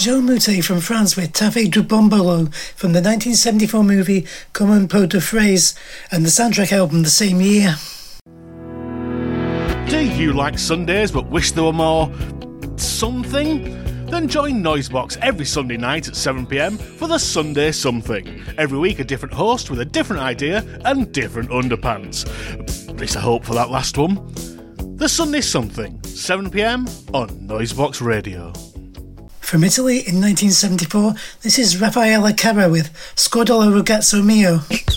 Jean Moutet from France with Taffy du Bombolo from the 1974 movie Comme un pot de fraises and the soundtrack album the same year. Do you like Sundays but wish there were more something? Then join Noisebox every Sunday night at 7pm for the Sunday Something. Every week a different host with a different idea and different underpants. At least I hope for that last one. The Sunday Something, 7pm on Noisebox Radio. From Italy in 1974, this is Raffaella Carrà with Scodolo Ragazzo Mio.